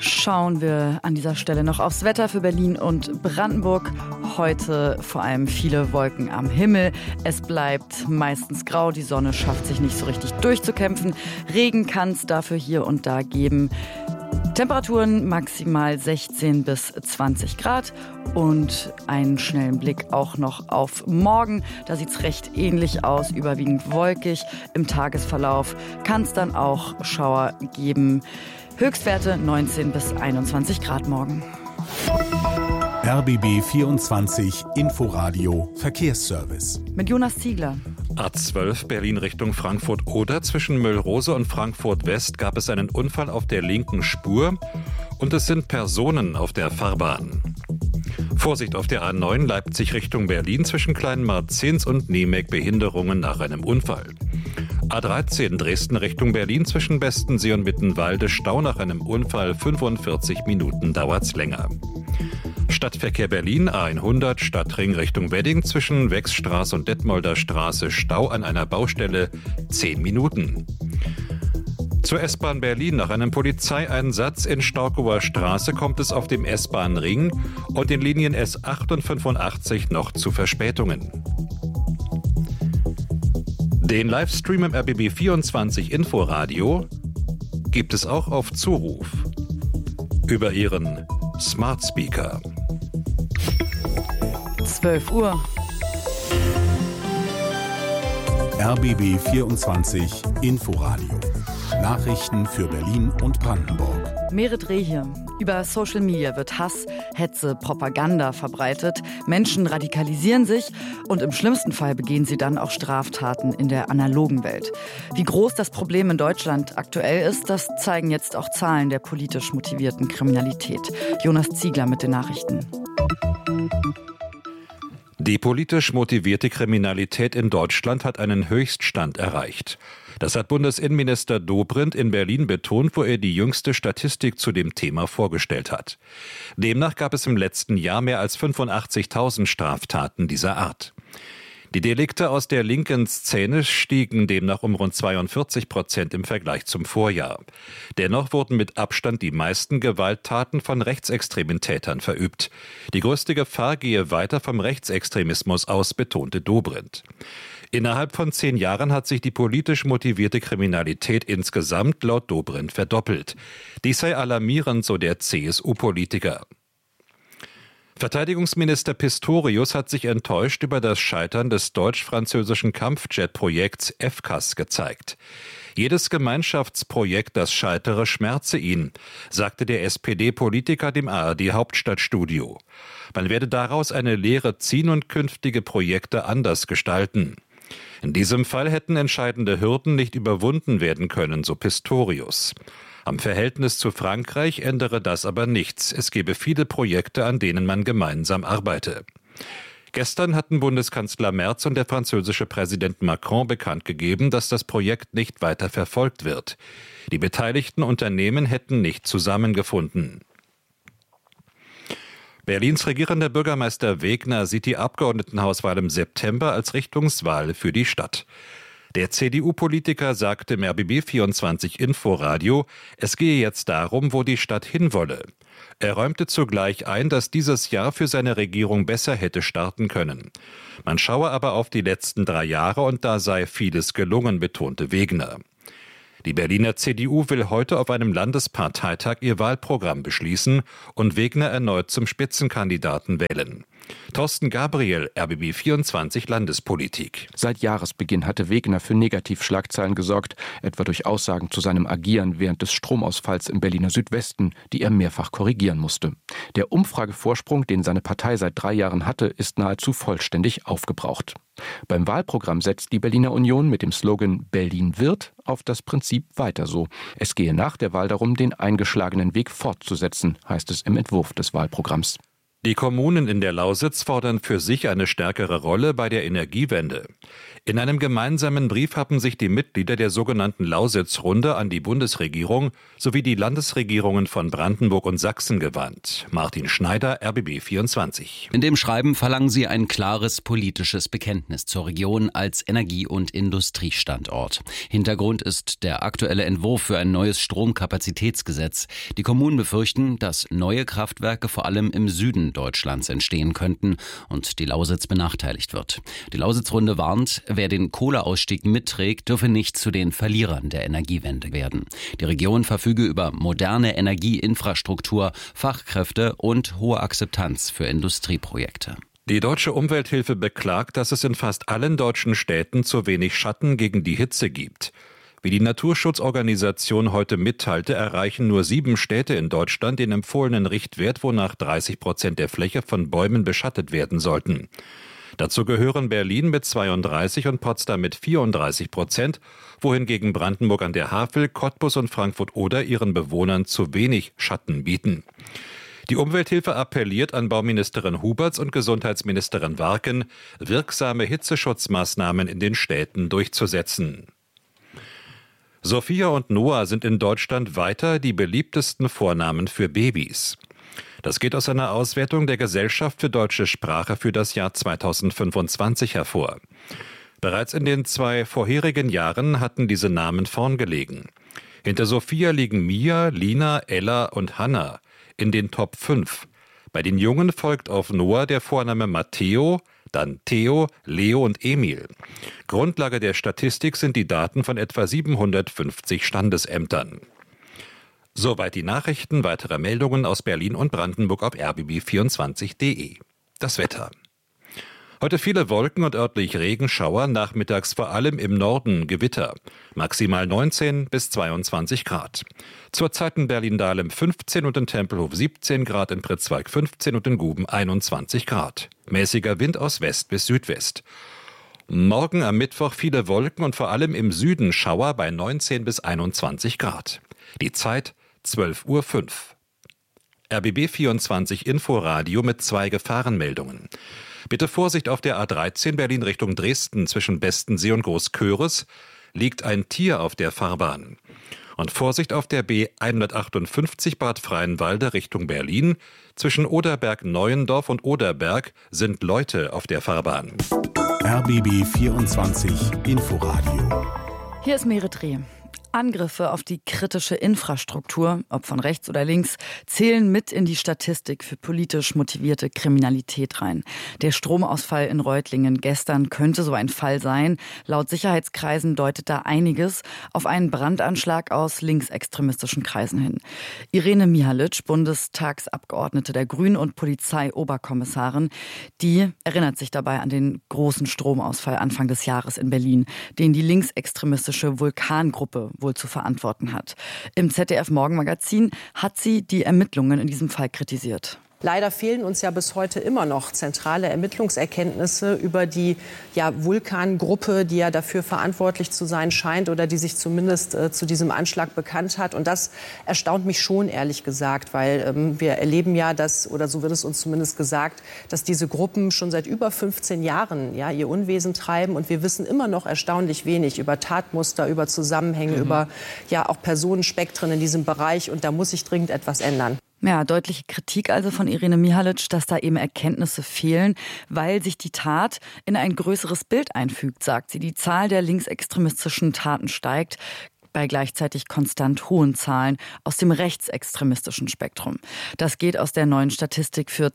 Schauen wir an dieser Stelle noch aufs Wetter für Berlin und Brandenburg. Heute vor allem viele Wolken am Himmel. Es bleibt meistens grau, die Sonne schafft sich nicht so richtig durchzukämpfen. Regen kann es dafür hier und da geben. Temperaturen maximal 16 bis 20 Grad und einen schnellen Blick auch noch auf morgen. Da sieht es recht ähnlich aus, überwiegend wolkig. Im Tagesverlauf kann es dann auch Schauer geben. Höchstwerte 19 bis 21 Grad morgen. RBB 24 Inforadio Verkehrsservice. Mit Jonas Ziegler. A12 Berlin Richtung Frankfurt-Oder. Zwischen Müllrose und Frankfurt-West gab es einen Unfall auf der linken Spur und es sind Personen auf der Fahrbahn. Vorsicht auf der A9 Leipzig Richtung Berlin zwischen Kleinmarzens und Niemek, Behinderungen nach einem Unfall. A13 Dresden Richtung Berlin zwischen Bestensee und Mittenwalde, Stau nach einem Unfall, 45 Minuten dauert's länger. Stadtverkehr Berlin, A100, Stadtring Richtung Wedding zwischen Wechsstraße und Detmolder Straße, Stau an einer Baustelle, 10 Minuten. Zur S-Bahn Berlin nach einem Polizeieinsatz in Staukower Straße kommt es auf dem S-Bahn-Ring und den Linien S8 und 85 noch zu Verspätungen. Den Livestream im RBB 24 Inforadio gibt es auch auf Zuruf über Ihren Smart Speaker. 12 Uhr. RBB 24 Inforadio. Nachrichten für Berlin und Brandenburg. Merit Reh hier. Über Social Media wird Hass, Hetze, Propaganda verbreitet. Menschen radikalisieren sich und im schlimmsten Fall begehen sie dann auch Straftaten in der analogen Welt. Wie groß das Problem in Deutschland aktuell ist, das zeigen jetzt auch Zahlen der politisch motivierten Kriminalität. Jonas Ziegler mit den Nachrichten. Die politisch motivierte Kriminalität in Deutschland hat einen Höchststand erreicht. Das hat Bundesinnenminister Dobrindt in Berlin betont, wo er die jüngste Statistik zu dem Thema vorgestellt hat. Demnach gab es im letzten Jahr mehr als 85.000 Straftaten dieser Art. Die Delikte aus der linken Szene stiegen demnach um rund 42% im Vergleich zum Vorjahr. Dennoch wurden mit Abstand die meisten Gewalttaten von rechtsextremen Tätern verübt. Die größte Gefahr gehe weiter vom Rechtsextremismus aus, betonte Dobrindt. Innerhalb von 10 Jahren hat sich die politisch motivierte Kriminalität insgesamt laut Dobrindt verdoppelt. Dies sei alarmierend, so der CSU-Politiker. Verteidigungsminister Pistorius hat sich enttäuscht über das Scheitern des deutsch-französischen Kampfjet-Projekts FCAS gezeigt. Jedes Gemeinschaftsprojekt, das scheitere, schmerze ihn, sagte der SPD-Politiker dem ARD-Hauptstadtstudio. Man werde daraus eine Lehre ziehen und künftige Projekte anders gestalten. In diesem Fall hätten entscheidende Hürden nicht überwunden werden können, so Pistorius. Am Verhältnis zu Frankreich ändere das aber nichts. Es gebe viele Projekte, an denen man gemeinsam arbeite. Gestern hatten Bundeskanzler Merz und der französische Präsident Macron bekannt gegeben, dass das Projekt nicht weiter verfolgt wird. Die beteiligten Unternehmen hätten nicht zusammengefunden. Berlins regierender Bürgermeister Wegner sieht die Abgeordnetenhauswahl im September als Richtungswahl für die Stadt. Der CDU-Politiker sagte im RBB 24 Inforadio, es gehe jetzt darum, wo die Stadt hinwolle. Er räumte zugleich ein, dass dieses Jahr für seine Regierung besser hätte starten können. Man schaue aber auf die letzten 3 Jahre und da sei vieles gelungen, betonte Wegner. Die Berliner CDU will heute auf einem Landesparteitag ihr Wahlprogramm beschließen und Wegner erneut zum Spitzenkandidaten wählen. Thorsten Gabriel, RBB 24 Landespolitik. Seit Jahresbeginn hatte Wegner für Negativschlagzeilen gesorgt, etwa durch Aussagen zu seinem Agieren während des Stromausfalls im Berliner Südwesten, die er mehrfach korrigieren musste. Der Umfragevorsprung, den seine Partei seit 3 Jahren hatte, ist nahezu vollständig aufgebraucht. Beim Wahlprogramm setzt die Berliner Union mit dem Slogan Berlin wird auf das Prinzip weiter so. Es gehe nach der Wahl darum, den eingeschlagenen Weg fortzusetzen, heißt es im Entwurf des Wahlprogramms. Die Kommunen in der Lausitz fordern für sich eine stärkere Rolle bei der Energiewende. In einem gemeinsamen Brief haben sich die Mitglieder der sogenannten Lausitz-Runde an die Bundesregierung sowie die Landesregierungen von Brandenburg und Sachsen gewandt. Martin Schneider, RBB 24. In dem Schreiben verlangen sie ein klares politisches Bekenntnis zur Region als Energie- und Industriestandort. Hintergrund ist der aktuelle Entwurf für ein neues Stromkapazitätsgesetz. Die Kommunen befürchten, dass neue Kraftwerke vor allem im Süden Deutschlands entstehen könnten und die Lausitz benachteiligt wird. Die Lausitz-Runde warnt, wer den Kohleausstieg mitträgt, dürfe nicht zu den Verlierern der Energiewende werden. Die Region verfüge über moderne Energieinfrastruktur, Fachkräfte und hohe Akzeptanz für Industrieprojekte. Die Deutsche Umwelthilfe beklagt, dass es in fast allen deutschen Städten zu wenig Schatten gegen die Hitze gibt. Wie die Naturschutzorganisation heute mitteilte, erreichen nur 7 Städte in Deutschland den empfohlenen Richtwert, wonach 30% der Fläche von Bäumen beschattet werden sollten. Dazu gehören Berlin mit 32 und Potsdam mit 34%, wohingegen Brandenburg an der Havel, Cottbus und Frankfurt-Oder ihren Bewohnern zu wenig Schatten bieten. Die Umwelthilfe appelliert an Bauministerin Huberts und Gesundheitsministerin Warken, wirksame Hitzeschutzmaßnahmen in den Städten durchzusetzen. Sophia und Noah sind in Deutschland weiter die beliebtesten Vornamen für Babys. Das geht aus einer Auswertung der Gesellschaft für deutsche Sprache für das Jahr 2025 hervor. Bereits in den 2 vorherigen Jahren hatten diese Namen vorn gelegen. Hinter Sophia liegen Mia, Lina, Ella und Hannah in den Top 5. Bei den Jungen folgt auf Noah der Vorname Matteo, dann Theo, Leo und Emil. Grundlage der Statistik sind die Daten von etwa 750 Standesämtern. Soweit die Nachrichten. Weitere Meldungen aus Berlin und Brandenburg auf rbb24.de. Das Wetter. Heute viele Wolken und örtlich Regenschauer, nachmittags vor allem im Norden Gewitter. Maximal 19 bis 22 Grad. Zurzeit in Berlin-Dahlem 15 und in Tempelhof 17 Grad, in Pritzwalk 15 und in Guben 21 Grad. Mäßiger Wind aus West bis Südwest. Morgen am Mittwoch viele Wolken und vor allem im Süden Schauer bei 19 bis 21 Grad. Die Zeit 12:05 Uhr. RBB 24 Inforadio mit 2 Gefahrenmeldungen. Bitte Vorsicht auf der A13 Berlin Richtung Dresden zwischen Bestensee und Großköris liegt ein Tier auf der Fahrbahn. Und Vorsicht auf der B158 Bad Freienwalde Richtung Berlin. Zwischen Oderberg-Neuendorf und Oderberg sind Leute auf der Fahrbahn. RBB 24 Inforadio. Hier ist Merit Reh. Angriffe auf die kritische Infrastruktur, ob von rechts oder links, zählen mit in die Statistik für politisch motivierte Kriminalität rein. Der Stromausfall in Reutlingen gestern könnte so ein Fall sein. Laut Sicherheitskreisen deutet da einiges auf einen Brandanschlag aus linksextremistischen Kreisen hin. Irene Mihalic, Bundestagsabgeordnete der Grünen und Polizeioberkommissarin, die erinnert sich dabei an den großen Stromausfall Anfang des Jahres in Berlin, den die linksextremistische Vulkangruppe wohl zu verantworten hat. Im ZDF-Morgenmagazin hat sie die Ermittlungen in diesem Fall kritisiert. Leider fehlen uns ja bis heute immer noch zentrale Ermittlungserkenntnisse über die Vulkangruppe, die ja dafür verantwortlich zu sein scheint oder die sich zumindest zu diesem Anschlag bekannt hat. Und das erstaunt mich schon, ehrlich gesagt, weil wir erleben ja, oder so wird es uns zumindest gesagt, dass diese Gruppen schon seit über 15 Jahren ihr Unwesen treiben. Und wir wissen immer noch erstaunlich wenig über Tatmuster, über Zusammenhänge, über auch Personenspektren in diesem Bereich. Und da muss sich dringend etwas ändern. Ja, deutliche Kritik also von Irene Mihalic, dass da eben Erkenntnisse fehlen, weil sich die Tat in ein größeres Bild einfügt, sagt sie. Die Zahl der linksextremistischen Taten steigt bei gleichzeitig konstant hohen Zahlen aus dem rechtsextremistischen Spektrum. Das geht aus der neuen Statistik für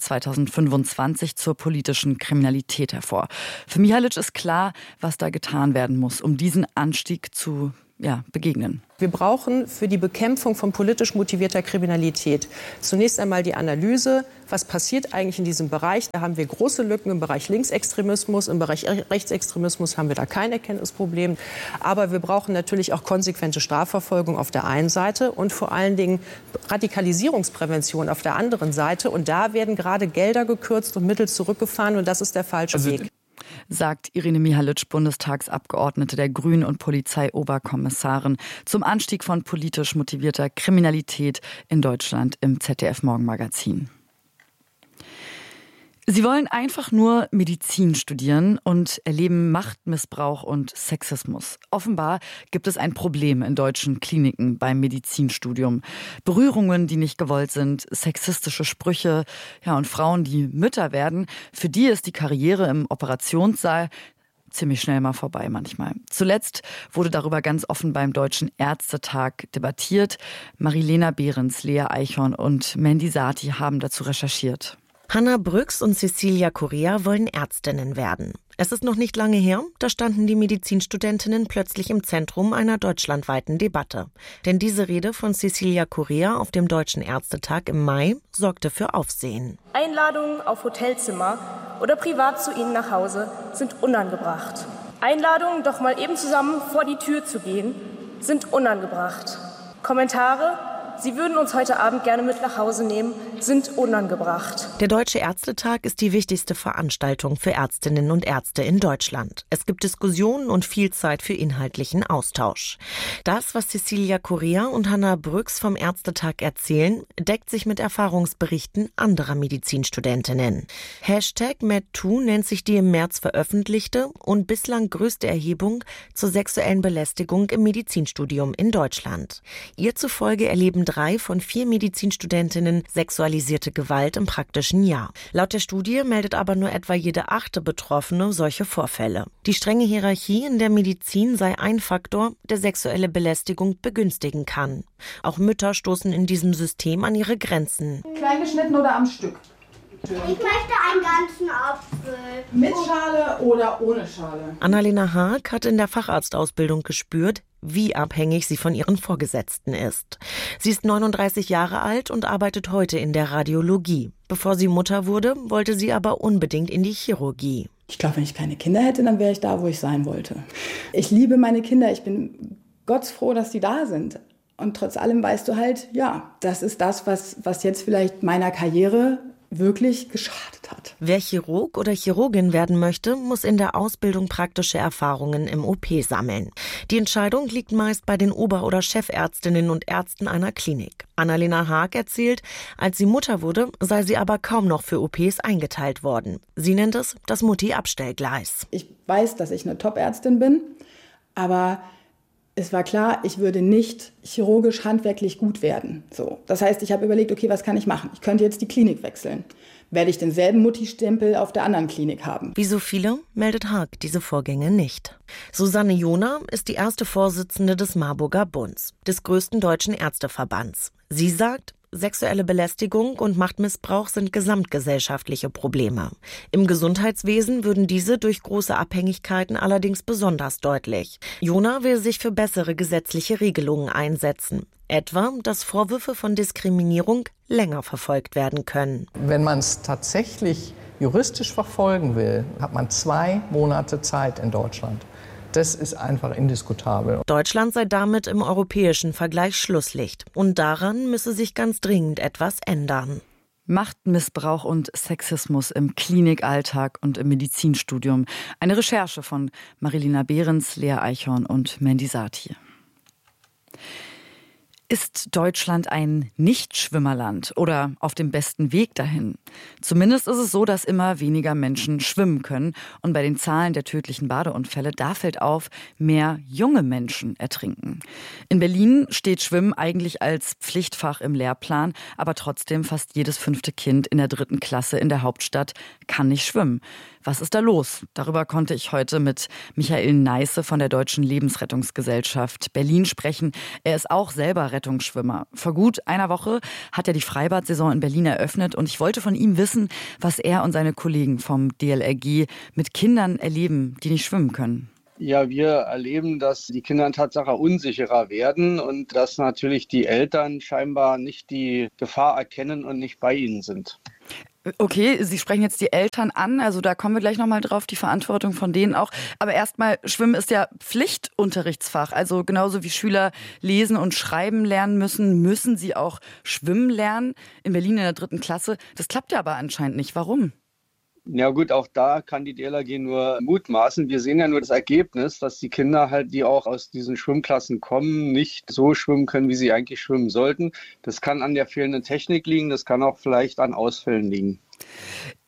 2025 zur politischen Kriminalität hervor. Für Mihalic ist klar, was da getan werden muss, um diesen Anstieg zu begegnen. Wir brauchen für die Bekämpfung von politisch motivierter Kriminalität zunächst einmal die Analyse, was passiert eigentlich in diesem Bereich. Da haben wir große Lücken im Bereich Linksextremismus, im Bereich Rechtsextremismus haben wir da kein Erkenntnisproblem. Aber wir brauchen natürlich auch konsequente Strafverfolgung auf der einen Seite und vor allen Dingen Radikalisierungsprävention auf der anderen Seite. Und da werden gerade Gelder gekürzt und Mittel zurückgefahren und das ist der falsche Weg. Sagt Irene Mihalic, Bundestagsabgeordnete der Grünen und Polizeioberkommissarin zum Anstieg von politisch motivierter Kriminalität in Deutschland im ZDF-Morgenmagazin. Sie wollen einfach nur Medizin studieren und erleben Machtmissbrauch und Sexismus. Offenbar gibt es ein Problem in deutschen Kliniken beim Medizinstudium. Berührungen, die nicht gewollt sind, sexistische Sprüche, ja, und Frauen, die Mütter werden, für die ist die Karriere im Operationssaal ziemlich schnell mal vorbei manchmal. Zuletzt wurde darüber ganz offen beim Deutschen Ärztetag debattiert. Marilena Behrens, Lea Eichhorn und Mandy Sati haben dazu recherchiert. Hannah Brüx und Cecilia Correa wollen Ärztinnen werden. Es ist noch nicht lange her, da standen die Medizinstudentinnen plötzlich im Zentrum einer deutschlandweiten Debatte. Denn diese Rede von Cecilia Correa auf dem Deutschen Ärztetag im Mai sorgte für Aufsehen. Einladungen auf Hotelzimmer oder privat zu Ihnen nach Hause sind unangebracht. Einladungen, doch mal eben zusammen vor die Tür zu gehen, sind unangebracht. Kommentare: Sie würden uns heute Abend gerne mit nach Hause nehmen, sind unangebracht. Der Deutsche Ärztetag ist die wichtigste Veranstaltung für Ärztinnen und Ärzte in Deutschland. Es gibt Diskussionen und viel Zeit für inhaltlichen Austausch. Das, was Cecilia Correa und Hannah Brüx vom Ärztetag erzählen, deckt sich mit Erfahrungsberichten anderer Medizinstudentinnen. #MedToo nennt sich die im März veröffentlichte und bislang größte Erhebung zur sexuellen Belästigung im Medizinstudium in Deutschland. Ihr zufolge erleben 3 von 4 Medizinstudentinnen sexualisierte Gewalt im praktischen Jahr. Laut der Studie meldet aber nur etwa jede 8. Betroffene solche Vorfälle. Die strenge Hierarchie in der Medizin sei ein Faktor, der sexuelle Belästigung begünstigen kann. Auch Mütter stoßen in diesem System an ihre Grenzen. Klein geschnitten oder am Stück? Ich möchte einen ganzen Apfel. Mit Schale oder ohne Schale? Annalena Haag hat in der Facharztausbildung gespürt, wie abhängig sie von ihren Vorgesetzten ist. Sie ist 39 Jahre alt und arbeitet heute in der Radiologie. Bevor sie Mutter wurde, wollte sie aber unbedingt in die Chirurgie. Ich glaube, wenn ich keine Kinder hätte, dann wäre ich da, wo ich sein wollte. Ich liebe meine Kinder. Ich bin gottsfroh, dass die da sind. Und trotz allem weißt du halt, ja, das ist das, was jetzt vielleicht meiner Karriere wirklich geschadet hat. Wer Chirurg oder Chirurgin werden möchte, muss in der Ausbildung praktische Erfahrungen im OP sammeln. Die Entscheidung liegt meist bei den Ober- oder Chefärztinnen und Ärzten einer Klinik. Annalena Haag erzählt, als sie Mutter wurde, sei sie aber kaum noch für OPs eingeteilt worden. Sie nennt es das Mutti-Abstellgleis. Ich weiß, dass ich eine Top-Ärztin bin, aber es war klar, ich würde nicht chirurgisch handwerklich gut werden. So. Das heißt, ich habe überlegt, okay, was kann ich machen? Ich könnte jetzt die Klinik wechseln. Werde ich denselben Mutti-Stempel auf der anderen Klinik haben? Wie so viele meldet Haag diese Vorgänge nicht. Susanne Johner ist die erste Vorsitzende des Marburger Bunds, des größten deutschen Ärzteverbands. Sie sagt, sexuelle Belästigung und Machtmissbrauch sind gesamtgesellschaftliche Probleme. Im Gesundheitswesen würden diese durch große Abhängigkeiten allerdings besonders deutlich. Johner will sich für bessere gesetzliche Regelungen einsetzen. Etwa, dass Vorwürfe von Diskriminierung länger verfolgt werden können. Wenn man es tatsächlich juristisch verfolgen will, hat man 2 Monate Zeit in Deutschland. Das ist einfach indiskutabel. Deutschland sei damit im europäischen Vergleich Schlusslicht. Und daran müsse sich ganz dringend etwas ändern. Machtmissbrauch und Sexismus im Klinikalltag und im Medizinstudium. Eine Recherche von Marilena Behrens, Lea Eichhorn und Mandy Sati. Ist Deutschland ein Nichtschwimmerland oder auf dem besten Weg dahin? Zumindest ist es so, dass immer weniger Menschen schwimmen können. Und bei den Zahlen der tödlichen Badeunfälle, da fällt auf, mehr junge Menschen ertrinken. In Berlin steht Schwimmen eigentlich als Pflichtfach im Lehrplan, aber trotzdem fast jedes 5. Kind in der 3. Klasse in der Hauptstadt kann nicht schwimmen. Was ist da los? Darüber konnte ich heute mit Michael Neisse von der Deutschen Lebensrettungsgesellschaft Berlin sprechen. Er ist auch selber Rettungsschwimmer. Vor gut einer Woche hat er die Freibad-Saison in Berlin eröffnet und ich wollte von ihm wissen, was er und seine Kollegen vom DLRG mit Kindern erleben, die nicht schwimmen können. Ja, wir erleben, dass die Kinder Tatsache unsicherer werden und dass natürlich die Eltern scheinbar nicht die Gefahr erkennen und nicht bei ihnen sind. Okay, Sie sprechen jetzt die Eltern an, also da kommen wir gleich nochmal drauf, die Verantwortung von denen auch. Aber erstmal, Schwimmen ist ja Pflichtunterrichtsfach, also genauso wie Schüler lesen und schreiben lernen müssen, müssen sie auch schwimmen lernen. In Berlin in der 3. Klasse, das klappt ja aber anscheinend nicht. Warum? Ja gut, auch da kann die DLRG nur mutmaßen. Wir sehen ja nur das Ergebnis, dass die Kinder halt, die auch aus diesen Schwimmklassen kommen, nicht so schwimmen können, wie sie eigentlich schwimmen sollten. Das kann an der fehlenden Technik liegen, das kann auch vielleicht an Ausfällen liegen.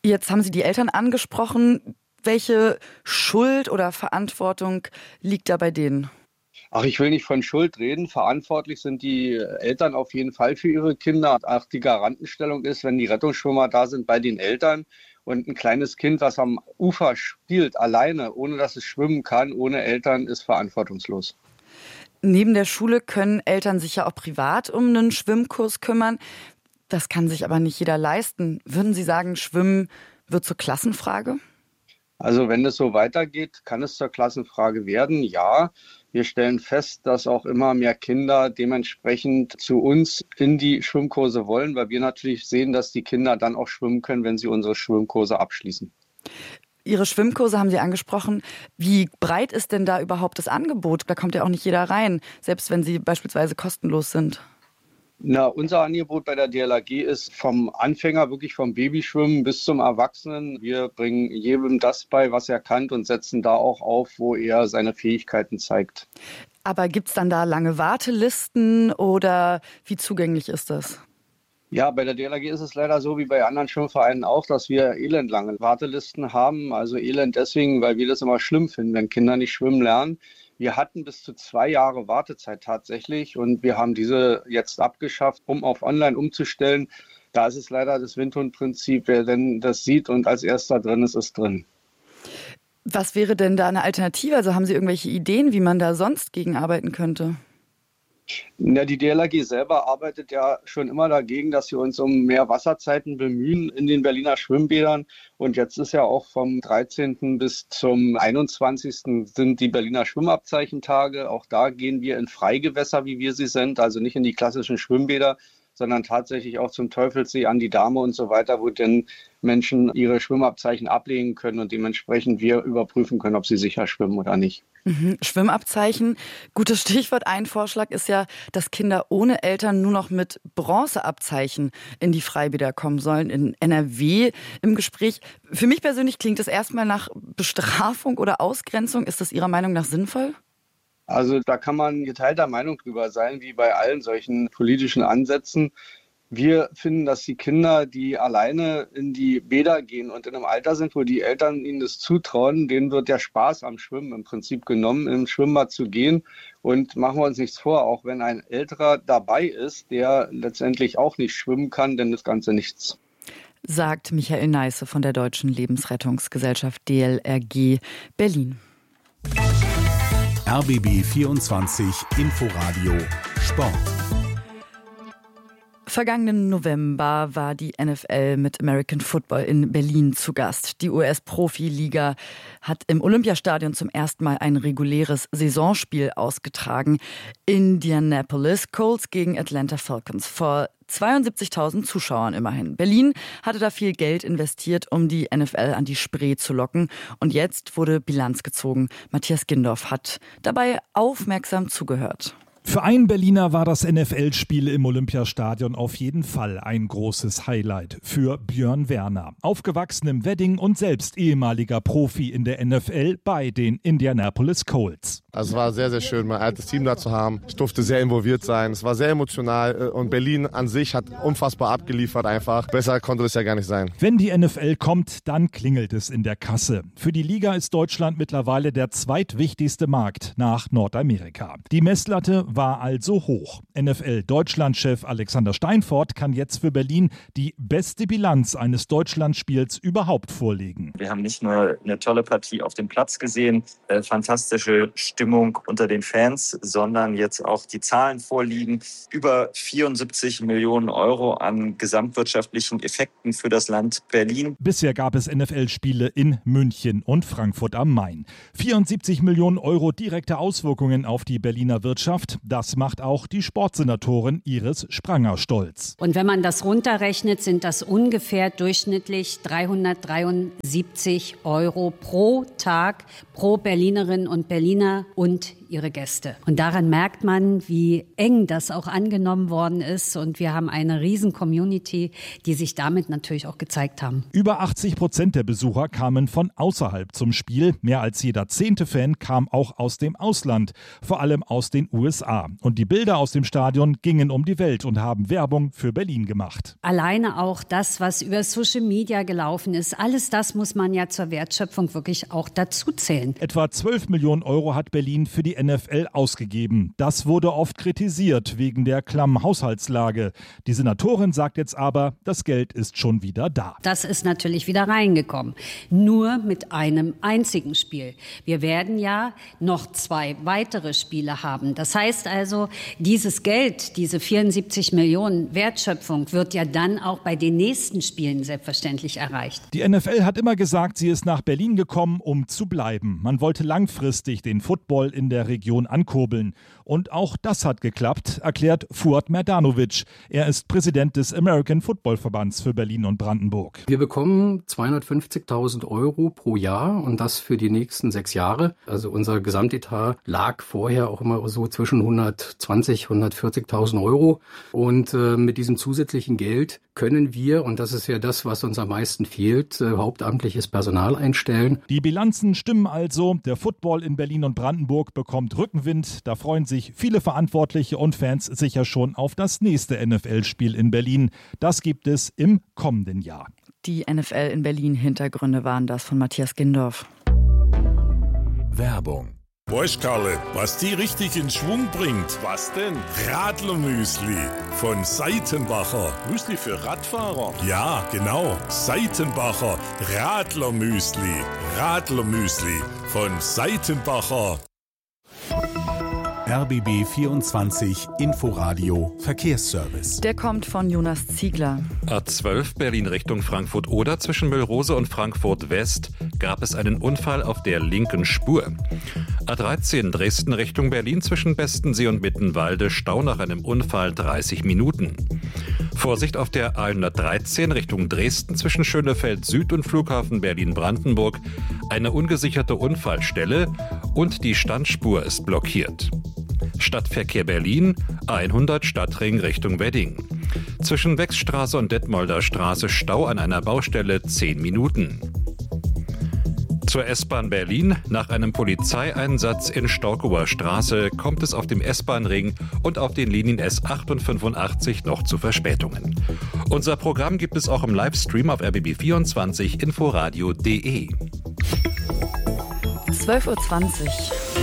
Jetzt haben Sie die Eltern angesprochen. Welche Schuld oder Verantwortung liegt da bei denen? Ach, ich will nicht von Schuld reden. Verantwortlich sind die Eltern auf jeden Fall für ihre Kinder. Auch die Garantenstellung ist, wenn die Rettungsschwimmer da sind, bei den Eltern. Und ein kleines Kind, was am Ufer spielt, alleine, ohne dass es schwimmen kann, ohne Eltern, ist verantwortungslos. Neben der Schule können Eltern sich ja auch privat um einen Schwimmkurs kümmern. Das kann sich aber nicht jeder leisten. Würden Sie sagen, Schwimmen wird zur Klassenfrage? Also wenn es so weitergeht, kann es zur Klassenfrage werden, ja. Wir stellen fest, dass auch immer mehr Kinder dementsprechend zu uns in die Schwimmkurse wollen, weil wir natürlich sehen, dass die Kinder dann auch schwimmen können, wenn sie unsere Schwimmkurse abschließen. Ihre Schwimmkurse haben Sie angesprochen. Wie breit ist denn da überhaupt das Angebot? Da kommt ja auch nicht jeder rein, selbst wenn sie beispielsweise kostenlos sind. Na, unser Angebot bei der DLRG ist vom Anfänger, wirklich vom Babyschwimmen bis zum Erwachsenen. Wir bringen jedem das bei, was er kann und setzen da auch auf, wo er seine Fähigkeiten zeigt. Aber gibt es dann da lange Wartelisten oder wie zugänglich ist das? Ja, bei der DLRG ist es leider so wie bei anderen Schwimmvereinen auch, dass wir elendlange Wartelisten haben. Also elend deswegen, weil wir das immer schlimm finden, wenn Kinder nicht schwimmen lernen. Wir hatten bis zu 2 Jahre Wartezeit tatsächlich und wir haben diese jetzt abgeschafft, um auf online umzustellen. Da ist es leider das Windhundprinzip, wer denn das sieht und als erster drin ist, ist drin. Was wäre denn da eine Alternative? Also haben Sie irgendwelche Ideen, wie man da sonst gegen arbeiten könnte? Ja, die DLRG selber arbeitet ja schon immer dagegen, dass wir uns um mehr Wasserzeiten bemühen in den Berliner Schwimmbädern. Und jetzt ist ja auch vom 13. bis zum 21. sind die Berliner Schwimmabzeichentage. Auch da gehen wir in Freigewässer, wie wir sie sind, also nicht in die klassischen Schwimmbäder, sondern tatsächlich auch zum Teufelssee, an die Dame und so weiter, wo denn Menschen ihre Schwimmabzeichen ablegen können und dementsprechend wir überprüfen können, ob sie sicher schwimmen oder nicht. Schwimmabzeichen, gutes Stichwort. Ein Vorschlag ist ja, dass Kinder ohne Eltern nur noch mit Bronzeabzeichen in die Freibäder kommen sollen. In NRW im Gespräch. Für mich persönlich klingt das erstmal nach Bestrafung oder Ausgrenzung. Ist das Ihrer Meinung nach sinnvoll? Also da kann man geteilter Meinung drüber sein, wie bei allen solchen politischen Ansätzen. Wir finden, dass die Kinder, die alleine in die Bäder gehen und in einem Alter sind, wo die Eltern ihnen das zutrauen, denen wird der Spaß am Schwimmen im Prinzip genommen, im Schwimmbad zu gehen. Und machen wir uns nichts vor, auch wenn ein Älterer dabei ist, der letztendlich auch nicht schwimmen kann, denn das Ganze nichts. Sagt Michael Neisse von der Deutschen Lebensrettungsgesellschaft DLRG Berlin. RBB 24 Inforadio Sport. Vergangenen November war die NFL mit American Football in Berlin zu Gast. Die US-Profiliga hat im Olympiastadion zum ersten Mal ein reguläres Saisonspiel ausgetragen. Indianapolis Colts gegen Atlanta Falcons vor 72.000 Zuschauern immerhin. Berlin hatte da viel Geld investiert, um die NFL an die Spree zu locken. Und jetzt wurde Bilanz gezogen. Matthias Gindorf hat dabei aufmerksam zugehört. Für einen Berliner war das NFL-Spiel im Olympiastadion auf jeden Fall ein großes Highlight. Für Björn Werner, aufgewachsen im Wedding und selbst ehemaliger Profi in der NFL bei den Indianapolis Colts. Also es war sehr, sehr schön, mein altes Team da zu haben. Ich durfte sehr involviert sein. Es war sehr emotional und Berlin an sich hat unfassbar abgeliefert einfach. Besser konnte es ja gar nicht sein. Wenn die NFL kommt, dann klingelt es in der Kasse. Für die Liga ist Deutschland mittlerweile der zweitwichtigste Markt nach Nordamerika. Die Messlatte war also hoch. NFL-Deutschlandchef Alexander Steinfort kann jetzt für Berlin die beste Bilanz eines Deutschlandspiels überhaupt vorlegen. Wir haben nicht nur eine tolle Partie auf dem Platz gesehen, fantastische Stimmung unter den Fans, sondern jetzt auch die Zahlen vorliegen. Über 74 Millionen Euro an gesamtwirtschaftlichen Effekten für das Land Berlin. Bisher gab es NFL-Spiele in München und Frankfurt am Main. 74 Millionen Euro direkte Auswirkungen auf die Berliner Wirtschaft. Das macht auch die Sportsenatorin Iris Spranger stolz. Und wenn man das runterrechnet, sind das ungefähr durchschnittlich 373 Euro pro Tag pro Berlinerinnen und Berliner und ihre Gäste. Und daran merkt man, wie eng das auch angenommen worden ist. Und wir haben eine riesen Community, die sich damit natürlich auch gezeigt haben. Über 80% der Besucher kamen von außerhalb zum Spiel. Mehr als jeder 10. Fan kam auch aus dem Ausland, vor allem aus den USA. Und die Bilder aus dem Stadion gingen um die Welt und haben Werbung für Berlin gemacht. Alleine auch das, was über Social Media gelaufen ist, alles das muss man ja zur Wertschöpfung wirklich auch dazu zählen. Etwa 12 Millionen Euro hat Berlin für die NFL ausgegeben. Das wurde oft kritisiert wegen der klammen Haushaltslage. Die Senatorin sagt jetzt aber, das Geld ist schon wieder da. Das ist natürlich wieder reingekommen. Nur mit einem einzigen Spiel. Wir werden ja noch 2 weitere Spiele haben. Das heißt also, dieses Geld, diese 74 Millionen Wertschöpfung wird ja dann auch bei den nächsten Spielen selbstverständlich erreicht. Die NFL hat immer gesagt, sie ist nach Berlin gekommen, um zu bleiben. Man wollte langfristig den Football in der Region ankurbeln. Und auch das hat geklappt, erklärt Fuad Merdanovic. Er ist Präsident des American Football Verbands für Berlin und Brandenburg. Wir bekommen 250.000 Euro pro Jahr und das für die nächsten 6 Jahre. Also unser Gesamtetat lag vorher auch immer so zwischen 120.000 und 140.000 Euro. Und mit diesem zusätzlichen Geld können wir, und das ist ja das, was uns am meisten fehlt, hauptamtliches Personal einstellen. Die Bilanzen stimmen also. Der Football in Berlin und Brandenburg bekommt Rückenwind. Da freuen sich viele Verantwortliche und Fans sicher schon auf das nächste NFL-Spiel in Berlin. Das gibt es im kommenden Jahr. Die NFL in Berlin Hintergründe waren das von Matthias Gindorf. Werbung. Weißt Karle, was die richtig in Schwung bringt? Was denn? Radlermüsli von Seitenbacher. Müsli für Radfahrer? Ja, genau. Seitenbacher Radlermüsli. Radlermüsli von Seitenbacher. RBB 24 Inforadio Verkehrsservice. Der kommt von Jonas Ziegler. A12 Berlin Richtung Frankfurt-Oder zwischen Müllrose und Frankfurt-West gab es einen Unfall auf der linken Spur. A13 Dresden Richtung Berlin zwischen Bestensee und Mittenwalde Stau nach einem Unfall 30 Minuten. Vorsicht auf der A113 Richtung Dresden zwischen Schönefeld Süd und Flughafen Berlin-Brandenburg. Eine ungesicherte Unfallstelle und die Standspur ist blockiert. Stadtverkehr Berlin, A100 Stadtring Richtung Wedding. Zwischen Wechsstraße und Detmolder Straße Stau an einer Baustelle 10 Minuten. Zur S-Bahn Berlin. Nach einem Polizeieinsatz in Storkower Straße kommt es auf dem S-Bahn-Ring und auf den Linien S8 und 85 noch zu Verspätungen. Unser Programm gibt es auch im Livestream auf rbb24 inforadio.de. 12:20 Uhr.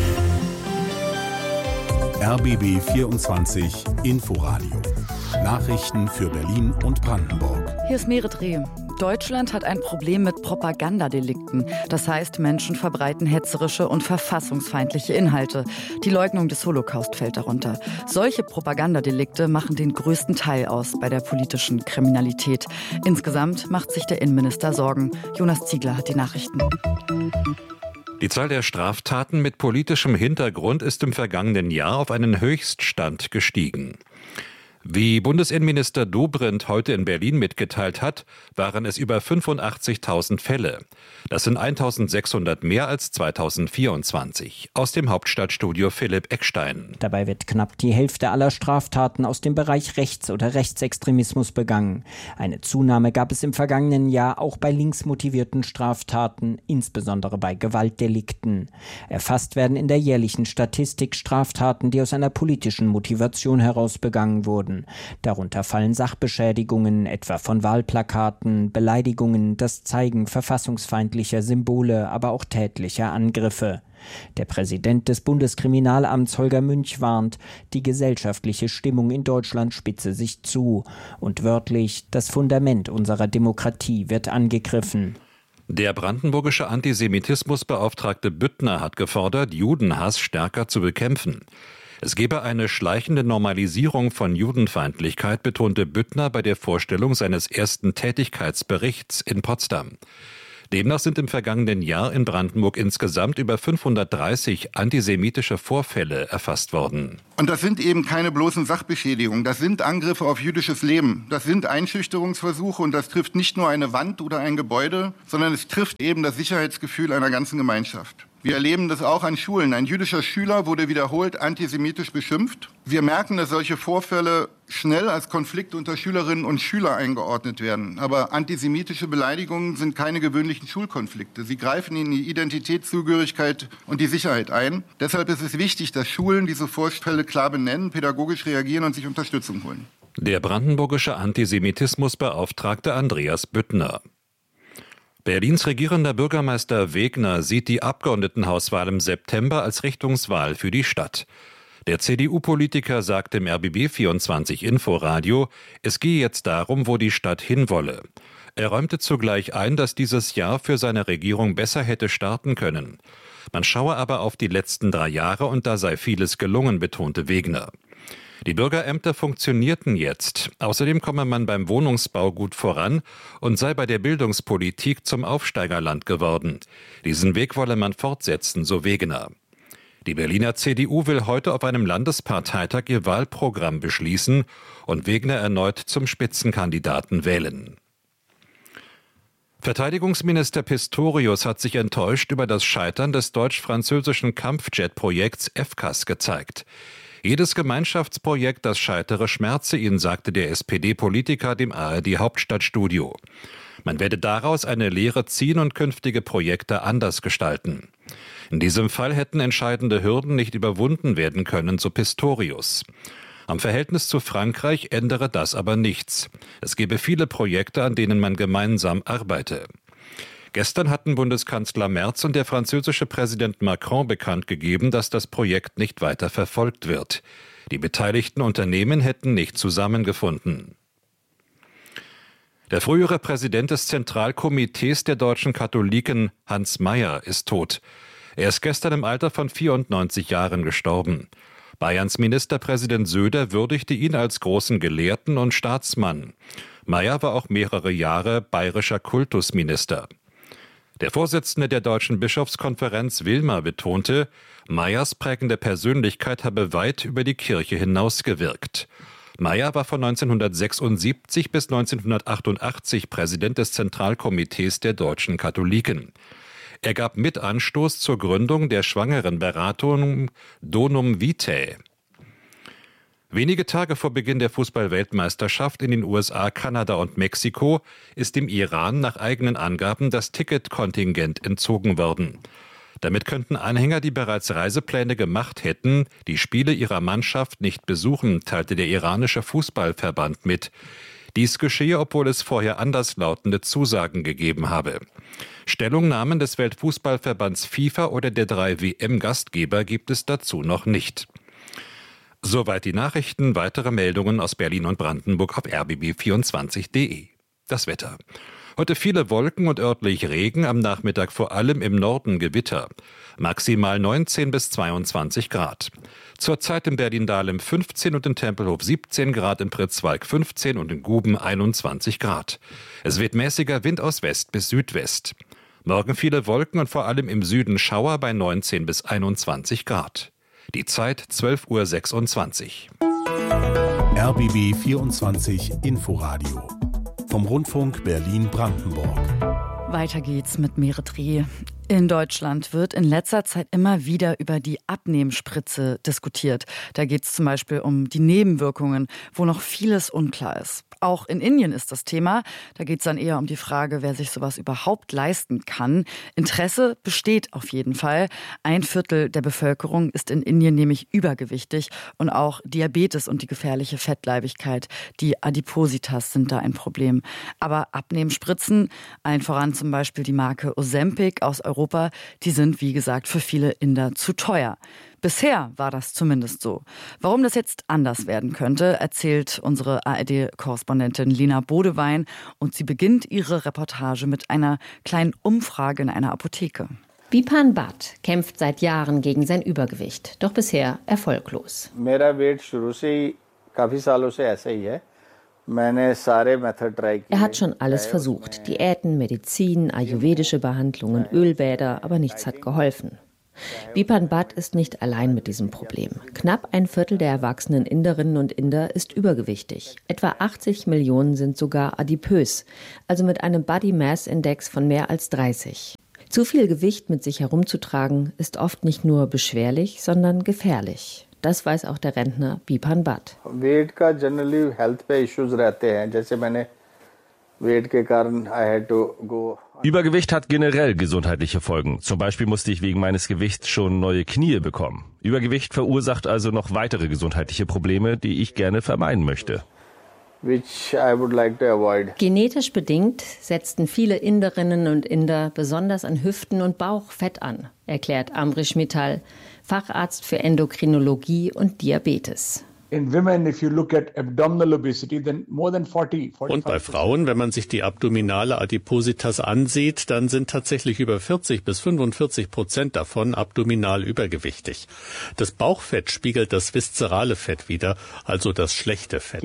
RBB 24 Inforadio. Nachrichten für Berlin und Brandenburg. Hier ist Merit Reh. Deutschland hat ein Problem mit Propagandadelikten. Das heißt, Menschen verbreiten hetzerische und verfassungsfeindliche Inhalte. Die Leugnung des Holocaust fällt darunter. Solche Propagandadelikte machen den größten Teil aus bei der politischen Kriminalität. Insgesamt macht sich der Innenminister Sorgen. Jonas Ziegler hat die Nachrichten. Die Zahl der Straftaten mit politischem Hintergrund ist im vergangenen Jahr auf einen Höchststand gestiegen. Wie Bundesinnenminister Dobrindt heute in Berlin mitgeteilt hat, waren es über 85.000 Fälle. Das sind 1.600 mehr als 2024. Aus dem Hauptstadtstudio Philipp Eckstein. Dabei wird knapp die Hälfte aller Straftaten aus dem Bereich Rechts- oder Rechtsextremismus begangen. Eine Zunahme gab es im vergangenen Jahr auch bei linksmotivierten Straftaten, insbesondere bei Gewaltdelikten. Erfasst werden in der jährlichen Statistik Straftaten, die aus einer politischen Motivation heraus begangen wurden. Darunter fallen Sachbeschädigungen, etwa von Wahlplakaten, Beleidigungen, das Zeigen verfassungsfeindlicher Symbole, aber auch tätlicher Angriffe. Der Präsident des Bundeskriminalamts Holger Münch warnt, die gesellschaftliche Stimmung in Deutschland spitze sich zu. Und wörtlich, das Fundament unserer Demokratie wird angegriffen. Der brandenburgische Antisemitismusbeauftragte Büttner hat gefordert, Judenhass stärker zu bekämpfen. Es gebe eine schleichende Normalisierung von Judenfeindlichkeit, betonte Büttner bei der Vorstellung seines ersten Tätigkeitsberichts in Potsdam. Demnach sind im vergangenen Jahr in Brandenburg insgesamt über 530 antisemitische Vorfälle erfasst worden. Und das sind eben keine bloßen Sachbeschädigungen, das sind Angriffe auf jüdisches Leben, das sind Einschüchterungsversuche und das trifft nicht nur eine Wand oder ein Gebäude, sondern es trifft eben das Sicherheitsgefühl einer ganzen Gemeinschaft. Wir erleben das auch an Schulen. Ein jüdischer Schüler wurde wiederholt antisemitisch beschimpft. Wir merken, dass solche Vorfälle schnell als Konflikt unter Schülerinnen und Schülern eingeordnet werden. Aber antisemitische Beleidigungen sind keine gewöhnlichen Schulkonflikte. Sie greifen in die Identitätszugehörigkeit und die Sicherheit ein. Deshalb ist es wichtig, dass Schulen diese Vorfälle klar benennen, pädagogisch reagieren und sich Unterstützung holen. Der brandenburgische Antisemitismusbeauftragte Andreas Büttner. Berlins regierender Bürgermeister Wegner sieht die Abgeordnetenhauswahl im September als Richtungswahl für die Stadt. Der CDU-Politiker sagte im RBB24 Inforadio, es gehe jetzt darum, wo die Stadt hinwolle. Er räumte zugleich ein, dass dieses Jahr für seine Regierung besser hätte starten können. Man schaue aber auf die letzten 3 Jahre und da sei vieles gelungen, betonte Wegner. Die Bürgerämter funktionierten jetzt. Außerdem komme man beim Wohnungsbau gut voran und sei bei der Bildungspolitik zum Aufsteigerland geworden. Diesen Weg wolle man fortsetzen, so Wegener. Die Berliner CDU will heute auf einem Landesparteitag ihr Wahlprogramm beschließen und Wegner erneut zum Spitzenkandidaten wählen. Verteidigungsminister Pistorius hat sich enttäuscht über das Scheitern des deutsch-französischen Kampfjet-Projekts FCAS gezeigt. Jedes Gemeinschaftsprojekt, das scheitere, schmerze ihn, sagte der SPD-Politiker dem ARD-Hauptstadtstudio. Man werde daraus eine Lehre ziehen und künftige Projekte anders gestalten. In diesem Fall hätten entscheidende Hürden nicht überwunden werden können, so Pistorius. Am Verhältnis zu Frankreich ändere das aber nichts. Es gebe viele Projekte, an denen man gemeinsam arbeite. Gestern hatten Bundeskanzler Merz und der französische Präsident Macron bekannt gegeben, dass das Projekt nicht weiter verfolgt wird. Die beteiligten Unternehmen hätten nicht zusammengefunden. Der frühere Präsident des Zentralkomitees der deutschen Katholiken, Hans Mayer, ist tot. Er ist gestern im Alter von 94 Jahren gestorben. Bayerns Ministerpräsident Söder würdigte ihn als großen Gelehrten und Staatsmann. Mayer war auch mehrere Jahre bayerischer Kultusminister. Der Vorsitzende der Deutschen Bischofskonferenz Wilmer betonte, Mayers prägende Persönlichkeit habe weit über die Kirche hinaus gewirkt. Mayer war von 1976 bis 1988 Präsident des Zentralkomitees der deutschen Katholiken. Er gab mit Anstoß zur Gründung der Schwangerenberatung Donum Vitae. Wenige Tage vor Beginn der Fußball-Weltmeisterschaft in den USA, Kanada und Mexiko ist dem Iran nach eigenen Angaben das Ticketkontingent entzogen worden. Damit könnten Anhänger, die bereits Reisepläne gemacht hätten, die Spiele ihrer Mannschaft nicht besuchen, teilte der iranische Fußballverband mit. Dies geschehe, obwohl es vorher anderslautende Zusagen gegeben habe. Stellungnahmen des Weltfußballverbands FIFA oder der 3 WM-Gastgeber gibt es dazu noch nicht. Soweit die Nachrichten. Weitere Meldungen aus Berlin und Brandenburg auf rbb24.de. Das Wetter. Heute viele Wolken und örtlich Regen, am Nachmittag vor allem im Norden Gewitter. Maximal 19 bis 22 Grad. Zurzeit in Berlin-Dahlem 15 und in Tempelhof 17 Grad, in Pritzwalk 15 und in Guben 21 Grad. Es weht mäßiger Wind aus West bis Südwest. Morgen viele Wolken und vor allem im Süden Schauer bei 19 bis 21 Grad. Die Zeit 12:26 Uhr. RBB 24 Inforadio. Vom Rundfunk Berlin-Brandenburg. Weiter geht's mit Meretri. In Deutschland wird in letzter Zeit immer wieder über die Abnehmspritze diskutiert. Da geht es zum Beispiel um die Nebenwirkungen, wo noch vieles unklar ist. Auch in Indien ist das Thema. Da geht es dann eher um die Frage, wer sich sowas überhaupt leisten kann. Interesse besteht auf jeden Fall. 1/4 der Bevölkerung ist in Indien nämlich übergewichtig. Und auch Diabetes und die gefährliche Fettleibigkeit, die Adipositas, sind da ein Problem. Aber Abnehmspritzen, allen voran zum Beispiel die Marke Ozempic aus Europa, die sind, wie gesagt, für viele Inder zu teuer. Bisher war das zumindest so. Warum das jetzt anders werden könnte, erzählt unsere ARD-Korrespondentin Lena Bodewein. Und sie beginnt ihre Reportage mit einer kleinen Umfrage in einer Apotheke. Bipan Bhatt kämpft seit Jahren gegen sein Übergewicht, doch bisher erfolglos. Er hat schon alles versucht. Diäten, Medizin, ayurvedische Behandlungen, Ölbäder, aber nichts hat geholfen. Bipan Bhatt ist nicht allein mit diesem Problem. Knapp 1/4 der erwachsenen Inderinnen und Inder ist übergewichtig. Etwa 80 Millionen sind sogar adipös, also mit einem Body Mass Index von mehr als 30. Zu viel Gewicht mit sich herumzutragen ist oft nicht nur beschwerlich, sondern gefährlich. Das weiß auch der Rentner Bipan Bhatt. Übergewicht hat generell gesundheitliche Folgen. Zum Beispiel musste ich wegen meines Gewichts schon neue Knie bekommen. Übergewicht verursacht also noch weitere gesundheitliche Probleme, die ich gerne vermeiden möchte. Genetisch bedingt setzten viele Inderinnen und Inder besonders an Hüften und Bauch Fett an, erklärt Amrish Mittal, Facharzt für Endokrinologie und Diabetes. Und bei Frauen, wenn man sich die abdominale Adipositas ansieht, dann sind tatsächlich über 40-45% davon abdominal übergewichtig. Das Bauchfett spiegelt das viszerale Fett wider, also das schlechte Fett.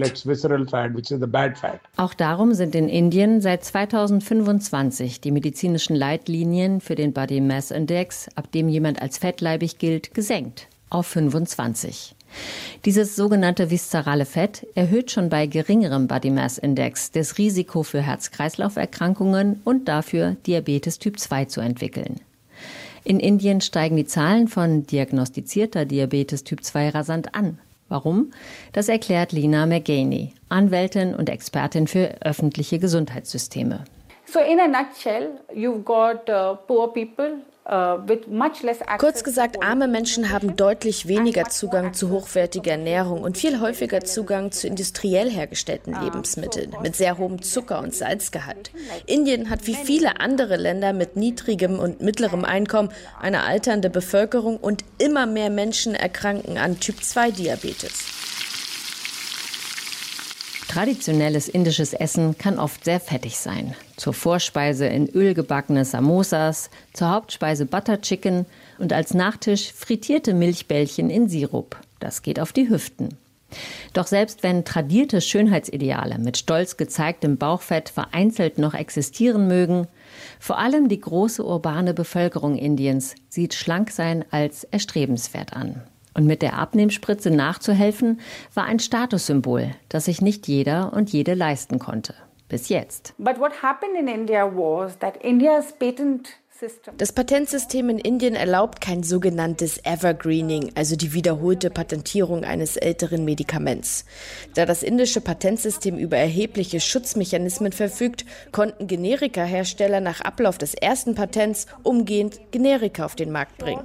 Auch darum sind in Indien seit 2025 die medizinischen Leitlinien für den Body Mass Index, ab dem jemand als fettleibig gilt, gesenkt auf 25. Dieses sogenannte viszerale Fett erhöht schon bei geringerem Body Mass Index das Risiko für Herz-Kreislauf-Erkrankungen und dafür Diabetes Typ 2 zu entwickeln. In Indien steigen die Zahlen von diagnostizierter Diabetes Typ 2 rasant an. Warum? Das erklärt Lina McGaney, Anwältin und Expertin für öffentliche Gesundheitssysteme. So in a nutshell, you've got poor people. Kurz gesagt, arme Menschen haben deutlich weniger Zugang zu hochwertiger Ernährung und viel häufiger Zugang zu industriell hergestellten Lebensmitteln mit sehr hohem Zucker- und Salzgehalt. Indien hat wie viele andere Länder mit niedrigem und mittlerem Einkommen eine alternde Bevölkerung und immer mehr Menschen erkranken an Typ-2-Diabetes. Traditionelles indisches Essen kann oft sehr fettig sein. Zur Vorspeise in Öl gebackene Samosas, zur Hauptspeise Butter Chicken und als Nachtisch frittierte Milchbällchen in Sirup. Das geht auf die Hüften. Doch selbst wenn tradierte Schönheitsideale mit stolz gezeigtem Bauchfett vereinzelt noch existieren mögen, vor allem die große urbane Bevölkerung Indiens sieht Schlanksein als erstrebenswert an. Und mit der Abnehmspritze nachzuhelfen, war ein Statussymbol, das sich nicht jeder und jede leisten konnte. Bis jetzt. Das Patentsystem in Indien erlaubt kein sogenanntes Evergreening, also die wiederholte Patentierung eines älteren Medikaments. Da das indische Patentsystem über erhebliche Schutzmechanismen verfügt, konnten Generika-Hersteller nach Ablauf des ersten Patents umgehend Generika auf den Markt bringen.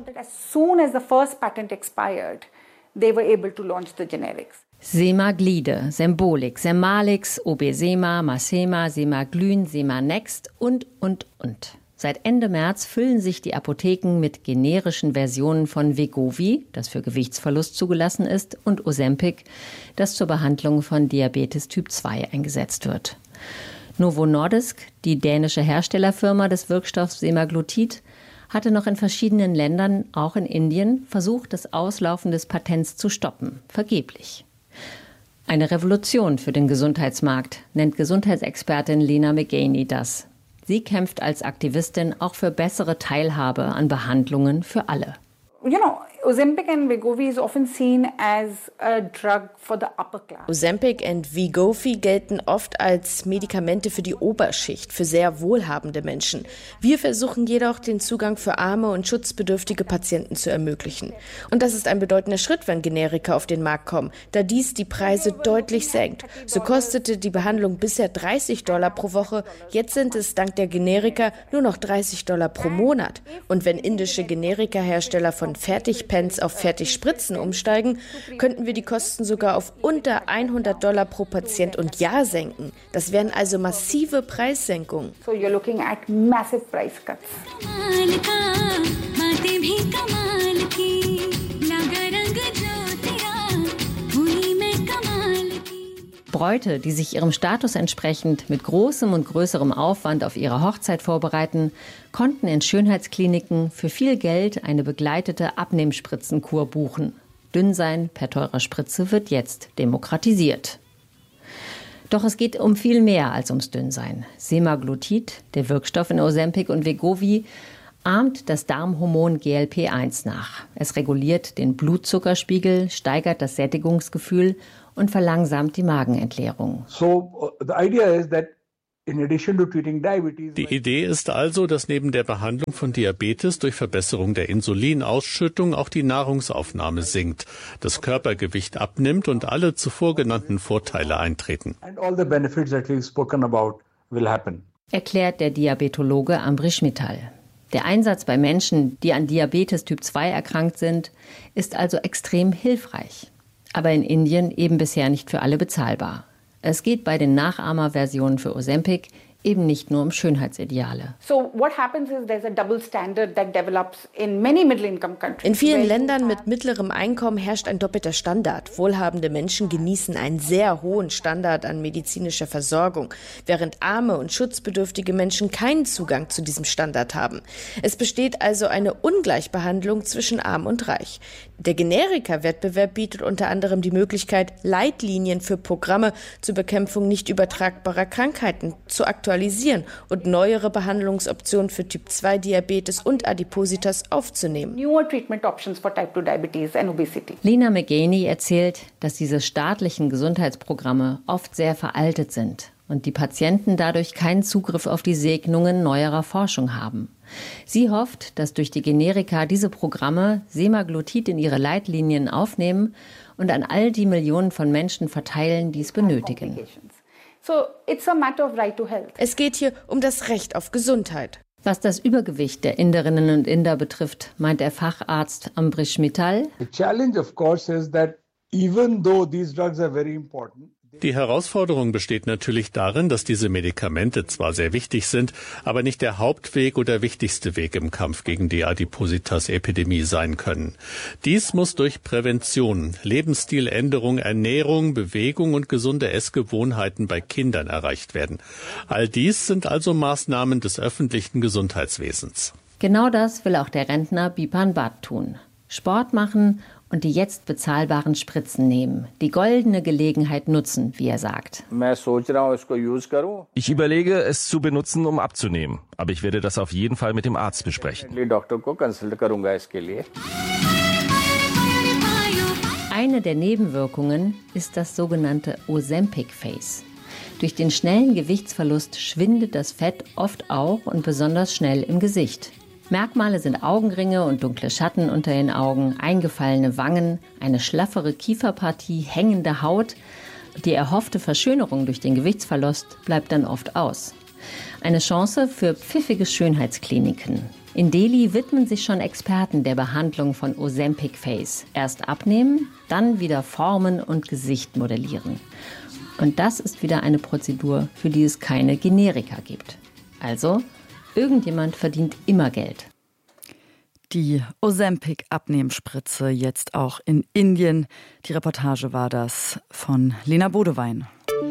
Semaglide, Sembolix, Semalix, Obesema, Masema, Semaglyn, Semanext und. Seit Ende März füllen sich die Apotheken mit generischen Versionen von Wegovy, das für Gewichtsverlust zugelassen ist, und Ozempic, das zur Behandlung von Diabetes Typ 2 eingesetzt wird. Novo Nordisk, die dänische Herstellerfirma des Wirkstoffs Semaglutid, hatte noch in verschiedenen Ländern, auch in Indien, versucht, das Auslaufen des Patents zu stoppen. Vergeblich. Eine Revolution für den Gesundheitsmarkt, nennt Gesundheitsexpertin Lina McGaney das. Sie kämpft als Aktivistin auch für bessere Teilhabe an Behandlungen für alle. Ozempic and Wegovy is often seen as a drug for the upper class. Ozempic und Wegovy gelten oft als Medikamente für die Oberschicht, für sehr wohlhabende Menschen. Wir versuchen jedoch, den Zugang für arme und schutzbedürftige Patienten zu ermöglichen. Und das ist ein bedeutender Schritt, wenn Generika auf den Markt kommen, da dies die Preise deutlich senkt. So kostete die Behandlung bisher $30 pro Woche, jetzt sind es dank der Generika nur noch $30 pro Monat. Und wenn indische Generika-Hersteller von Fertigpens auf Fertigspritzen umsteigen, könnten wir die Kosten sogar auf unter $100 pro Patient und Jahr senken. Das wären also massive Preissenkungen. So you're looking at massive price cuts. Bräute, die sich ihrem Status entsprechend mit großem und größerem Aufwand auf ihre Hochzeit vorbereiten, konnten in Schönheitskliniken für viel Geld eine begleitete Abnehmspritzenkur buchen. Dünnsein per teurer Spritze wird jetzt demokratisiert. Doch es geht um viel mehr als ums Dünnsein. Semaglutid, der Wirkstoff in Ozempic und Wegovy, ahmt das Darmhormon GLP-1 nach. Es reguliert den Blutzuckerspiegel, steigert das Sättigungsgefühl und verlangsamt die Magenentleerung. So the idea is that Die Idee ist also, dass neben der Behandlung von Diabetes durch Verbesserung der Insulinausschüttung auch die Nahrungsaufnahme sinkt, das Körpergewicht abnimmt und alle zuvor genannten Vorteile eintreten. Erklärt der Diabetologe Ambrish Mittal. Der Einsatz bei Menschen, die an Diabetes Typ 2 erkrankt sind, ist also extrem hilfreich. Aber in Indien eben bisher nicht für alle bezahlbar. Es geht bei den Nachahmerversionen für Ozempic eben nicht nur um Schönheitsideale. In vielen Ländern mit mittlerem Einkommen herrscht ein doppelter Standard. Wohlhabende Menschen genießen einen sehr hohen Standard an medizinischer Versorgung, während arme und schutzbedürftige Menschen keinen Zugang zu diesem Standard haben. Es besteht also eine Ungleichbehandlung zwischen Arm und Reich. Der Generika-Wettbewerb bietet unter anderem die Möglichkeit, Leitlinien für Programme zur Bekämpfung nicht übertragbarer Krankheiten zu aktualisieren und neuere Behandlungsoptionen für Typ-2-Diabetes und Adipositas aufzunehmen. Lena McGaney erzählt, dass diese staatlichen Gesundheitsprogramme oft sehr veraltet sind und die Patienten dadurch keinen Zugriff auf die Segnungen neuerer Forschung haben. Sie hofft, dass durch die Generika diese Programme Semaglutid in ihre Leitlinien aufnehmen und an all die Millionen von Menschen verteilen, die es benötigen. Es geht hier um das Recht auf Gesundheit. Was das Übergewicht der Inderinnen und Inder betrifft, meint der Facharzt Ambrish Mittal. Die Herausforderung besteht natürlich darin, dass diese Medikamente zwar sehr wichtig sind, aber nicht der Hauptweg oder wichtigste Weg im Kampf gegen die Adipositas-Epidemie sein können. Dies muss durch Prävention, Lebensstiländerung, Ernährung, Bewegung und gesunde Essgewohnheiten bei Kindern erreicht werden. All dies sind also Maßnahmen des öffentlichen Gesundheitswesens. Genau das will auch der Rentner Bipan Bhatt tun. Sport machen und die jetzt bezahlbaren Spritzen nehmen. Die goldene Gelegenheit nutzen, wie er sagt. Ich überlege, es zu benutzen, um abzunehmen. Aber ich werde das auf jeden Fall mit dem Arzt besprechen. Eine der Nebenwirkungen ist das sogenannte Ozempic Face. Durch den schnellen Gewichtsverlust schwindet das Fett oft auch und besonders schnell im Gesicht. Merkmale sind Augenringe und dunkle Schatten unter den Augen, eingefallene Wangen, eine schlaffere Kieferpartie, hängende Haut. Die erhoffte Verschönerung durch den Gewichtsverlust bleibt dann oft aus. Eine Chance für pfiffige Schönheitskliniken. In Delhi widmen sich schon Experten der Behandlung von Ozempic Face. Erst abnehmen, dann wieder formen und Gesicht modellieren. Und das ist wieder eine Prozedur, für die es keine Generika gibt. Also, irgendjemand verdient immer Geld. Die Ozempic-Abnehmspritze jetzt auch in Indien. Die Reportage war das von Lena Bodewein.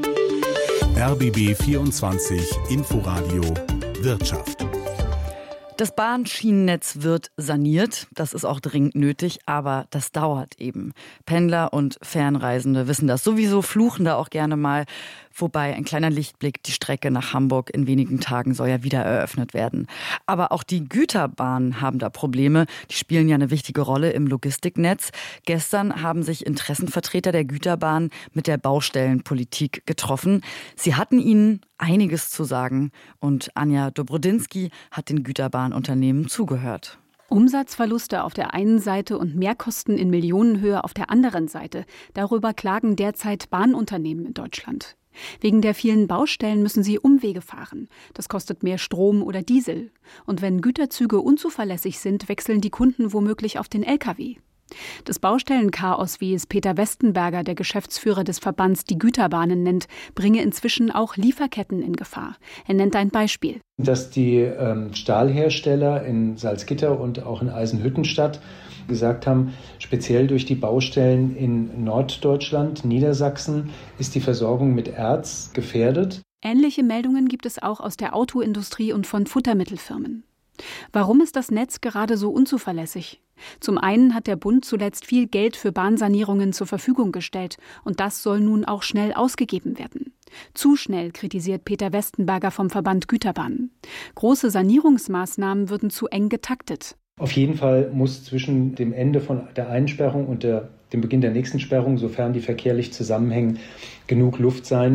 RBB 24 Inforadio Wirtschaft. Das Bahnschienennetz wird saniert, das ist auch dringend nötig, aber das dauert eben. Pendler und Fernreisende wissen das sowieso, fluchen da auch gerne mal. Wobei ein kleiner Lichtblick, die Strecke nach Hamburg in wenigen Tagen soll ja wieder eröffnet werden. Aber auch die Güterbahnen haben da Probleme. Die spielen ja eine wichtige Rolle im Logistiknetz. Gestern haben sich Interessenvertreter der Güterbahn mit der Baustellenpolitik getroffen. Sie hatten ihnen einiges zu sagen und Anja Dobrodinsky hat den Güterbahnunternehmen zugehört. Umsatzverluste auf der einen Seite und Mehrkosten in Millionenhöhe auf der anderen Seite. Darüber klagen derzeit Bahnunternehmen in Deutschland. Wegen der vielen Baustellen müssen sie Umwege fahren. Das kostet mehr Strom oder Diesel. Und wenn Güterzüge unzuverlässig sind, wechseln die Kunden womöglich auf den Lkw. Das Baustellenchaos, wie es Peter Westenberger, der Geschäftsführer des Verbands Die Güterbahnen, nennt, bringe inzwischen auch Lieferketten in Gefahr. Er nennt ein Beispiel. Dass die Stahlhersteller in Salzgitter und auch in Eisenhüttenstadt gesagt haben, speziell durch die Baustellen in Norddeutschland, Niedersachsen, ist die Versorgung mit Erz gefährdet. Ähnliche Meldungen gibt es auch aus der Autoindustrie und von Futtermittelfirmen. Warum ist das Netz gerade so unzuverlässig? Zum einen hat der Bund zuletzt viel Geld für Bahnsanierungen zur Verfügung gestellt und das soll nun auch schnell ausgegeben werden. Zu schnell, kritisiert Peter Westenberger vom Verband Güterbahnen. Große Sanierungsmaßnahmen würden zu eng getaktet. Auf jeden Fall muss zwischen dem Ende von der einen Sperrung und dem Beginn der nächsten Sperrung, sofern die verkehrlich zusammenhängen, genug Luft sein,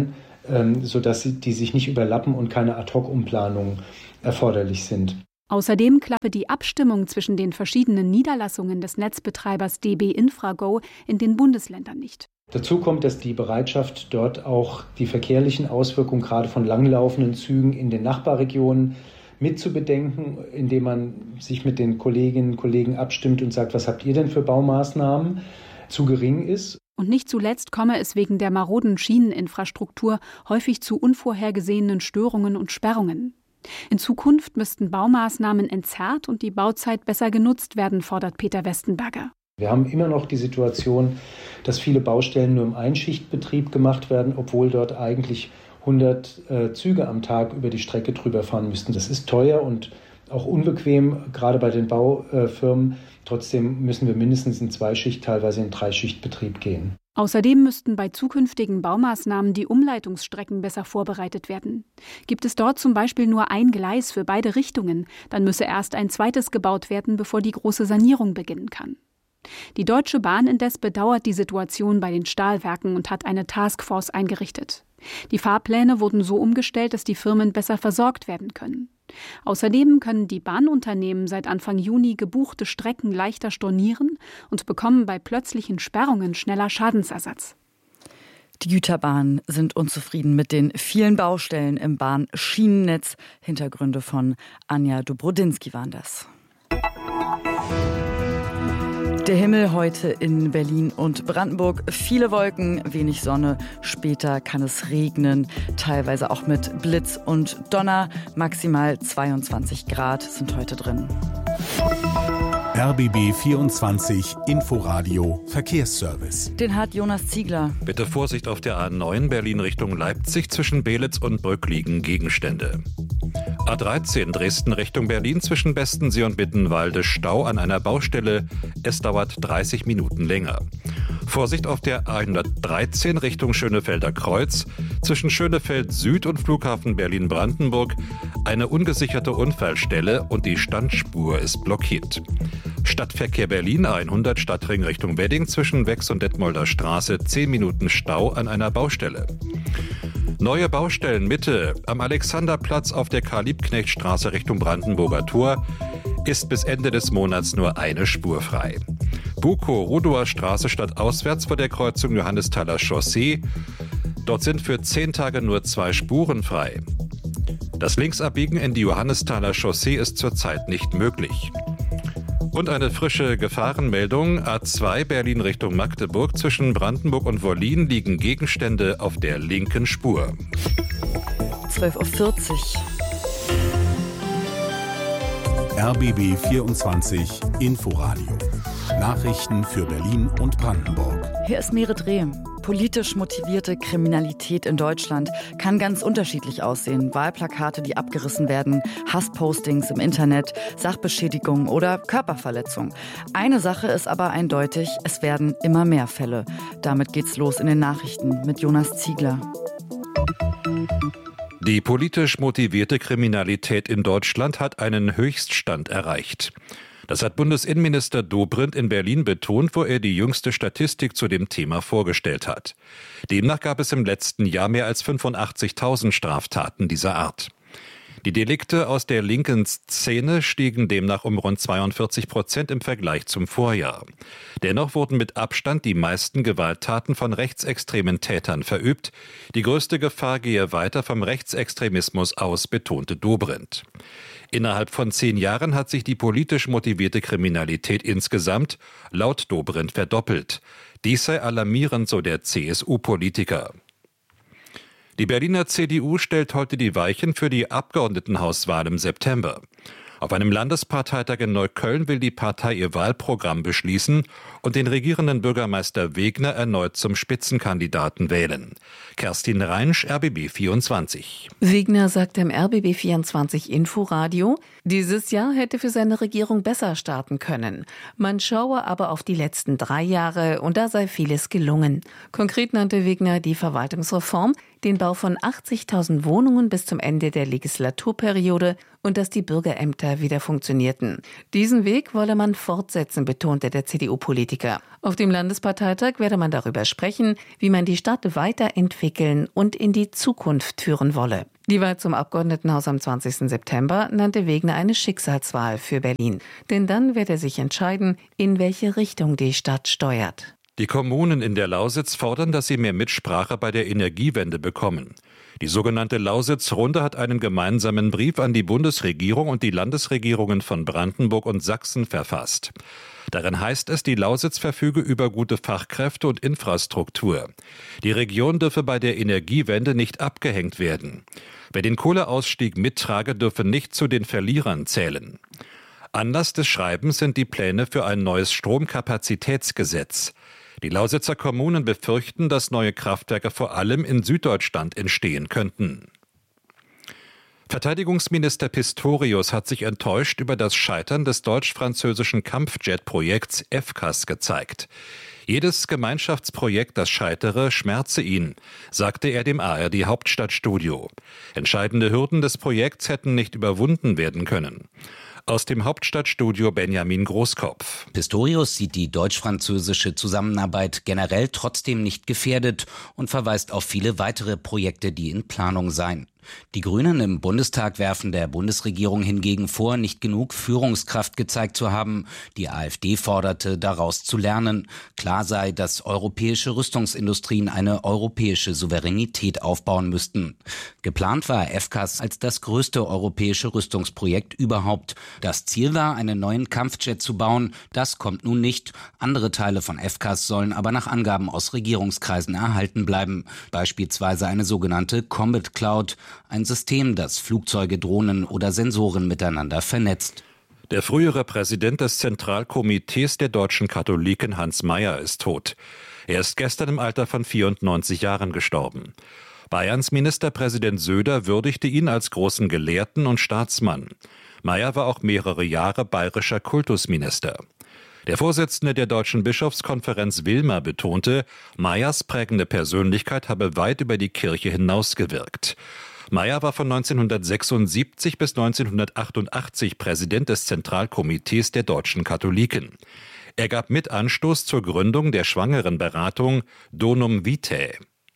sodass die sich nicht überlappen und keine Ad-hoc-Umplanungen erforderlich sind. Außerdem klappe die Abstimmung zwischen den verschiedenen Niederlassungen des Netzbetreibers DB Infrago in den Bundesländern nicht. Dazu kommt, dass die Bereitschaft, dort auch die verkehrlichen Auswirkungen gerade von langlaufenden Zügen in den Nachbarregionen mitzubedenken, indem man sich mit den Kolleginnen und Kollegen abstimmt und sagt, was habt ihr denn für Baumaßnahmen, zu gering ist. Und nicht zuletzt komme es wegen der maroden Schieneninfrastruktur häufig zu unvorhergesehenen Störungen und Sperrungen. In Zukunft müssten Baumaßnahmen entzerrt und die Bauzeit besser genutzt werden, fordert Peter Westenberger. Wir haben immer noch die Situation, dass viele Baustellen nur im Einschichtbetrieb gemacht werden, obwohl dort eigentlich 100 Züge am Tag über die Strecke drüber fahren müssten. Das ist teuer und auch unbequem, gerade bei den Baufirmen. Trotzdem müssen wir mindestens in Zweischicht, teilweise in Dreischichtbetrieb gehen. Außerdem müssten bei zukünftigen Baumaßnahmen die Umleitungsstrecken besser vorbereitet werden. Gibt es dort zum Beispiel nur ein Gleis für beide Richtungen, dann müsse erst ein zweites gebaut werden, bevor die große Sanierung beginnen kann. Die Deutsche Bahn indes bedauert die Situation bei den Stahlwerken und hat eine Taskforce eingerichtet. Die Fahrpläne wurden so umgestellt, dass die Firmen besser versorgt werden können. Außerdem können die Bahnunternehmen seit Anfang Juni gebuchte Strecken leichter stornieren und bekommen bei plötzlichen Sperrungen schneller Schadensersatz. Die Güterbahnen sind unzufrieden mit den vielen Baustellen im Bahnschienennetz. Hintergründe von Anja Dobrodinsky waren das. Der Himmel heute in Berlin und Brandenburg. Viele Wolken, wenig Sonne. Später kann es regnen, teilweise auch mit Blitz und Donner. Maximal 22 Grad sind heute drin. RBB 24 Inforadio Verkehrsservice. Den hat Jonas Ziegler. Bitte Vorsicht auf der A9 Berlin Richtung Leipzig. Zwischen Belitz und Brück liegen Gegenstände. A13 Dresden Richtung Berlin zwischen Bestensee und Mittenwalde Stau an einer Baustelle. Es dauert 30 Minuten länger. Vorsicht auf der A113 Richtung Schönefelder Kreuz. Zwischen Schönefeld Süd und Flughafen Berlin-Brandenburg eine ungesicherte Unfallstelle und die Standspur ist blockiert. Stadtverkehr Berlin A100 Stadtring Richtung Wedding zwischen Wex und Detmolder Straße 10 Minuten Stau an einer Baustelle. Neue Baustellen Mitte am Alexanderplatz auf der Karl-Liebknecht-Straße Richtung Brandenburger Tor ist bis Ende des Monats nur eine Spur frei. Bukow-Rudower Straße stadtauswärts vor der Kreuzung Johannesthaler Chaussee. Dort sind für 10 Tage nur 2 Spuren frei. Das Linksabbiegen in die Johannesthaler Chaussee ist zurzeit nicht möglich. Und eine frische Gefahrenmeldung. A2 Berlin Richtung Magdeburg. Zwischen Brandenburg und Wollin liegen Gegenstände auf der linken Spur. 12:40 Uhr. RBB 24 Inforadio. Nachrichten für Berlin und Brandenburg. Hier ist Merit Reh. Politisch motivierte Kriminalität in Deutschland kann ganz unterschiedlich aussehen. Wahlplakate, die abgerissen werden, Hasspostings im Internet, Sachbeschädigung oder Körperverletzung. Eine Sache ist aber eindeutig, es werden immer mehr Fälle. Damit geht's los in den Nachrichten mit Jonas Ziegler. Die politisch motivierte Kriminalität in Deutschland hat einen Höchststand erreicht. Das hat Bundesinnenminister Dobrindt in Berlin betont, wo er die jüngste Statistik zu dem Thema vorgestellt hat. Demnach gab es im letzten Jahr mehr als 85.000 Straftaten dieser Art. Die Delikte aus der linken Szene stiegen demnach um rund 42% im Vergleich zum Vorjahr. Dennoch wurden mit Abstand die meisten Gewalttaten von rechtsextremen Tätern verübt. Die größte Gefahr gehe weiter vom Rechtsextremismus aus, betonte Dobrindt. Innerhalb von 10 Jahren hat sich die politisch motivierte Kriminalität insgesamt laut Dobrindt verdoppelt. Dies sei alarmierend, so der CSU-Politiker. Die Berliner CDU stellt heute die Weichen für die Abgeordnetenhauswahl im September. Auf einem Landesparteitag in Neukölln will die Partei ihr Wahlprogramm beschließen und den regierenden Bürgermeister Wegner erneut zum Spitzenkandidaten wählen. Kerstin Reinsch, RBB 24. Wegner sagte im RBB 24 Inforadio, dieses Jahr hätte für seine Regierung besser starten können. Man schaue aber auf die letzten 3 Jahre und da sei vieles gelungen. Konkret nannte Wegner die Verwaltungsreform, den Bau von 80.000 Wohnungen bis zum Ende der Legislaturperiode und dass die Bürgerämter wieder funktionierten. Diesen Weg wolle man fortsetzen, betonte der CDU-Politiker. Auf dem Landesparteitag werde man darüber sprechen, wie man die Stadt weiterentwickeln und in die Zukunft führen wolle. Die Wahl zum Abgeordnetenhaus am 20. September nannte Wegner eine Schicksalswahl für Berlin. Denn dann wird er sich entscheiden, in welche Richtung die Stadt steuert. Die Kommunen in der Lausitz fordern, dass sie mehr Mitsprache bei der Energiewende bekommen. Die sogenannte Lausitz-Runde hat einen gemeinsamen Brief an die Bundesregierung und die Landesregierungen von Brandenburg und Sachsen verfasst. Darin heißt es, die Lausitz verfüge über gute Fachkräfte und Infrastruktur. Die Region dürfe bei der Energiewende nicht abgehängt werden. Wer den Kohleausstieg mittrage, dürfe nicht zu den Verlierern zählen. Anlass des Schreibens sind die Pläne für ein neues Stromkapazitätsgesetz. Die Lausitzer Kommunen befürchten, dass neue Kraftwerke vor allem in Süddeutschland entstehen könnten. Verteidigungsminister Pistorius hat sich enttäuscht über das Scheitern des deutsch-französischen Kampfjet-Projekts FCAS gezeigt. Jedes Gemeinschaftsprojekt, das scheitere, schmerze ihn, sagte er dem ARD Hauptstadtstudio. Entscheidende Hürden des Projekts hätten nicht überwunden werden können. Aus dem Hauptstadtstudio Benjamin Großkopf. Pistorius sieht die deutsch-französische Zusammenarbeit generell trotzdem nicht gefährdet und verweist auf viele weitere Projekte, die in Planung seien. Die Grünen im Bundestag werfen der Bundesregierung hingegen vor, nicht genug Führungskraft gezeigt zu haben. Die AfD forderte, daraus zu lernen. Klar sei, dass europäische Rüstungsindustrien eine europäische Souveränität aufbauen müssten. Geplant war FCAS als das größte europäische Rüstungsprojekt überhaupt. Das Ziel war, einen neuen Kampfjet zu bauen. Das kommt nun nicht. Andere Teile von FCAS sollen aber nach Angaben aus Regierungskreisen erhalten bleiben. Beispielsweise eine sogenannte Combat Cloud, ein System, das Flugzeuge, Drohnen oder Sensoren miteinander vernetzt. Der frühere Präsident des Zentralkomitees der deutschen Katholiken, Hans Mayer, ist tot. Er ist gestern im Alter von 94 Jahren gestorben. Bayerns Ministerpräsident Söder würdigte ihn als großen Gelehrten und Staatsmann. Mayer war auch mehrere Jahre bayerischer Kultusminister. Der Vorsitzende der Deutschen Bischofskonferenz Wilmer betonte, Mayers prägende Persönlichkeit habe weit über die Kirche hinausgewirkt. Mayer war von 1976 bis 1988 Präsident des Zentralkomitees der deutschen Katholiken. Er gab mit Anstoß zur Gründung der Schwangerenberatung Donum Vitae.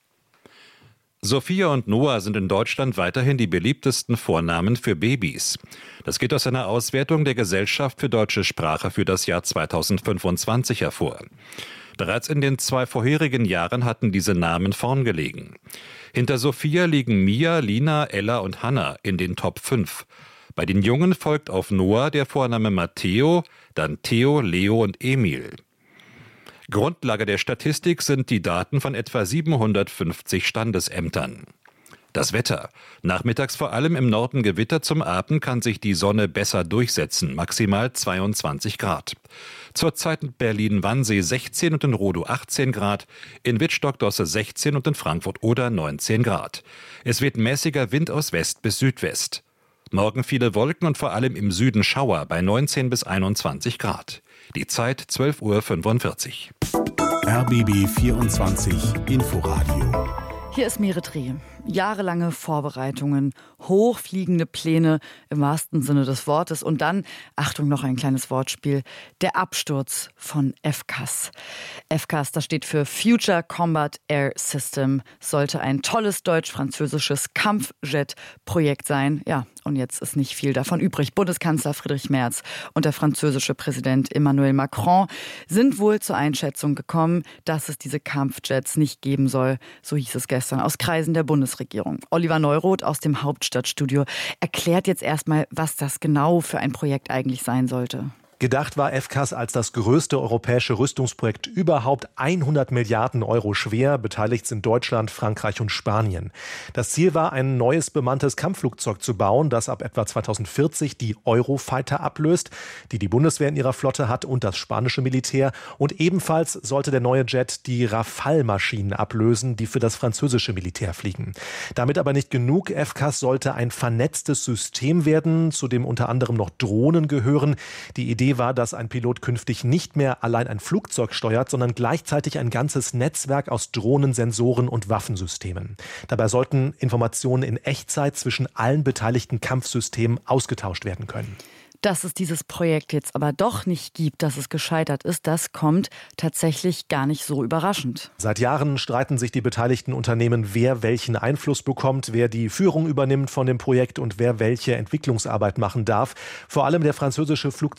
Sophia und Noah sind in Deutschland weiterhin die beliebtesten Vornamen für Babys. Das geht aus einer Auswertung der Gesellschaft für deutsche Sprache für das Jahr 2025 hervor. Bereits in den 2 vorherigen Jahren hatten diese Namen vorn gelegen. Hinter Sophia liegen Mia, Lina, Ella und Hannah in den Top 5. Bei den Jungen folgt auf Noah der Vorname Matteo, dann Theo, Leo und Emil. Grundlage der Statistik sind die Daten von etwa 750 Standesämtern. Das Wetter. Nachmittags vor allem im Norden Gewitter, zum Abend kann sich die Sonne besser durchsetzen, maximal 22 Grad. Zurzeit in Berlin-Wannsee 16 und in Rodow 18 Grad, in Wittstock-Dosse 16 und in Frankfurt-Oder 19 Grad. Es weht mäßiger Wind aus West bis Südwest. Morgen viele Wolken und vor allem im Süden Schauer bei 19 bis 21 Grad. Die Zeit 12:45 Uhr. RBB 24 Inforadio. Hier ist Meretri. Jahrelange Vorbereitungen, hochfliegende Pläne im wahrsten Sinne des Wortes und dann, Achtung, noch ein kleines Wortspiel, der Absturz von FCAS. FCAS, das steht für Future Combat Air System, sollte ein tolles deutsch-französisches Kampfjet-Projekt sein. Ja, und jetzt ist nicht viel davon übrig. Bundeskanzler Friedrich Merz und der französische Präsident Emmanuel Macron sind wohl zur Einschätzung gekommen, dass es diese Kampfjets nicht geben soll. So hieß es gestern aus Kreisen der Bundesregierung. Oliver Neuroth aus dem Hauptstadtstudio erklärt jetzt erstmal, was das genau für ein Projekt eigentlich sein sollte. Gedacht war FCAS als das größte europäische Rüstungsprojekt überhaupt, 100 Milliarden Euro schwer. Beteiligt sind Deutschland, Frankreich und Spanien. Das Ziel war, ein neues bemanntes Kampfflugzeug zu bauen, das ab etwa 2040 die Eurofighter ablöst, die die Bundeswehr in ihrer Flotte hat und das spanische Militär. Und ebenfalls sollte der neue Jet die Rafale-Maschinen ablösen, die für das französische Militär fliegen. Damit aber nicht genug. FCAS sollte ein vernetztes System werden, zu dem unter anderem noch Drohnen gehören. Die Idee Idee war, dass ein Pilot künftig nicht mehr allein ein Flugzeug steuert, sondern gleichzeitig ein ganzes Netzwerk aus Drohnen, Sensoren und Waffensystemen. Dabei sollten Informationen in Echtzeit zwischen allen beteiligten Kampfsystemen ausgetauscht werden können. Dass es dieses Projekt jetzt aber doch nicht gibt, dass es gescheitert ist, das kommt tatsächlich gar nicht so überraschend. Seit Jahren streiten sich die beteiligten Unternehmen, wer welchen Einfluss bekommt, wer die Führung übernimmt von dem Projekt und wer welche Entwicklungsarbeit machen darf. Vor allem der französische Flugzeug